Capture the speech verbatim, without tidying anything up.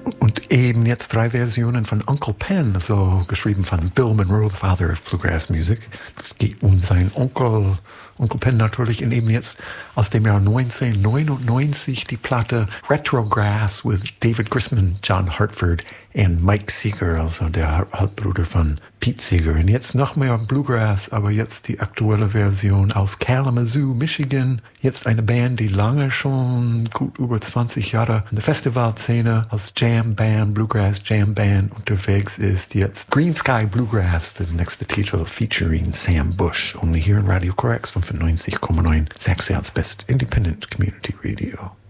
Und eben jetzt drei Versionen von Uncle Pen, so geschrieben von Bill Monroe, the father of Bluegrass Music. Es geht um seinen Onkel, Onkel Pen natürlich, und eben jetzt aus dem Jahr neunzehnhundertneunundneunzig die Platte Retrogress with David Grisman, John Hartford und Mike Seeger, also der Halbbruder von Pete Seeger. Und jetzt noch mehr Bluegrass, aber jetzt die aktuelle Version aus Kalamazoo, Michigan. Jetzt eine Band, die lange schon gut über zwanzig Jahre in der Festivalszene als Jam Band, Bluegrass Jam Band unterwegs ist. Jetzt Green Sky Bluegrass, der nächste Titel featuring Sam Bush. Only here in Radio Correx fünfundneunzig Komma neun, Sachs Best Independent Community Radio.